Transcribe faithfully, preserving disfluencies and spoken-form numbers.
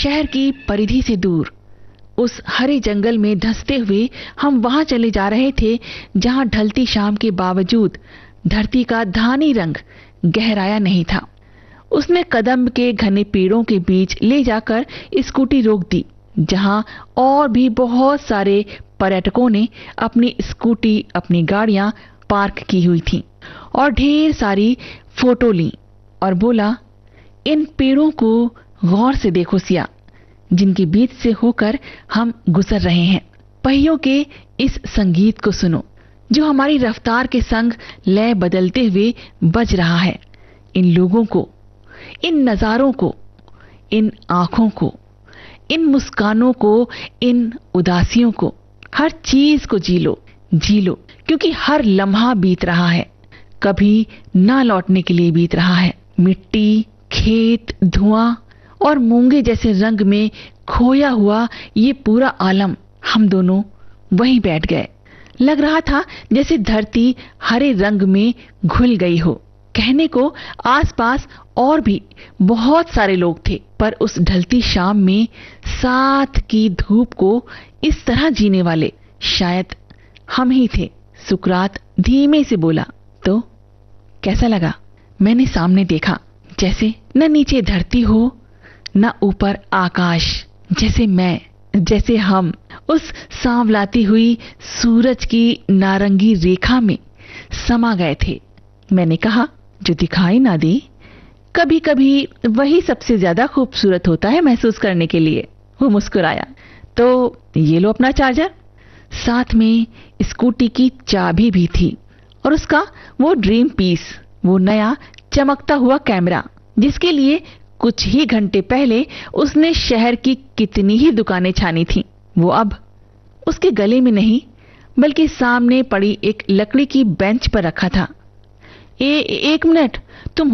शहर की परिधि से दूर उस हरे जंगल में धंसते हुए हम वहां चले जा रहे थे जहां ढलती शाम के बावजूद धरती का धानी रंग गहराया नहीं था। उसने कदम के घने पेड़ों के बीच ले जाकर स्कूटी रोक दी, जहां और भी बहुत सारे पर्यटकों ने अपनी स्कूटी, अपनी गाड़ियां पार्क की हुई थीं और ढेर सारी फोटो ली और बोला, इन पेड़ों को गौर से देखो सिया, जिनके बीच से होकर हम गुजर रहे हैं। पहियों के इस संगीत को सुनो जो हमारी रफ्तार के संग लय बदलते हुए बज रहा है। इन लोगों को, इन नजारों को, इन आंखों को, इन मुस्कानों को, इन उदासियों को, हर चीज को जी लो, जी लो, क्योंकि हर लम्हा बीत रहा है, कभी ना लौटने के लिए बीत रहा है। मिट्टी, खेत, धुआं और मूंगे जैसे रंग में खोया हुआ ये पूरा आलम, हम दोनों वहीं बैठ गए। लग रहा था जैसे धरती हरे रंग में घुल गई हो। कहने को आसपास और भी बहुत सारे लोग थे, पर उस ढलती शाम में साथ की धूप को इस तरह जीने वाले शायद हम ही थे। सुकरात धीमे से बोला, तो कैसा लगा? मैंने सामने देखा, जैसे न नीचे धरती हो न ऊपर आकाश, जैसे मैं, जैसे हम उस सांवलाती हुई सूरज की नारंगी रेखा में समा गए थे। मैंने कहा, जो दिखाई ना दे, कभी कभी वही सबसे ज्यादा खूबसूरत होता है महसूस करने के लिए। वो मुस्कुराया, तो ये लो अपना चार्जर। साथ में स्कूटी की चाबी भी थी और उसका वो ड्रीम पीस, वो नया चमकता हुआ कैमरा, जिसके लिए कुछ ही घंटे पहले उसने शहर की कितनी ही दुकानें छानी थीं। वो अब उसके गले में नहीं, बल्कि सामने पड़ी एक लकड़ी की बेंच पर रखा था। ए, एक मिनट, तुम